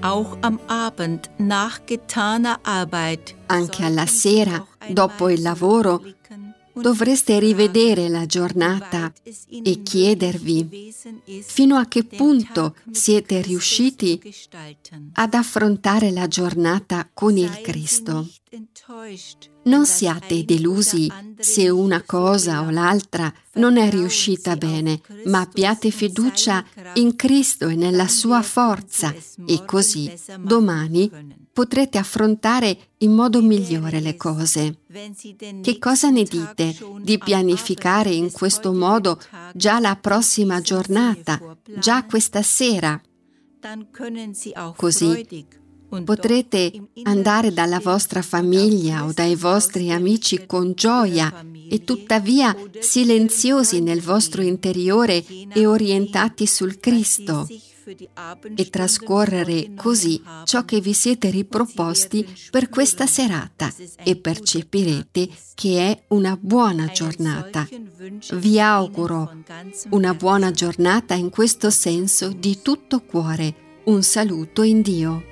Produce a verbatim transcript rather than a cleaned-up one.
Auch am Abend nach getaner Arbeit. Anche alla sera, dopo il lavoro, dovreste rivedere la giornata e chiedervi fino a che punto siete riusciti ad affrontare la giornata con il Cristo. Non siate delusi se una cosa o l'altra non è riuscita bene, ma abbiate fiducia in Cristo e nella sua forza e così domani potrete affrontare in modo migliore le cose. Che cosa ne dite di pianificare in questo modo già la prossima giornata, già questa sera? Così potrete andare dalla vostra famiglia o dai vostri amici con gioia e tuttavia silenziosi nel vostro interiore e orientati sul Cristo, e trascorrere così ciò che vi siete riproposti per questa serata e percepirete che è una buona giornata. Vi auguro una buona giornata in questo senso di tutto cuore. Un saluto in Dio.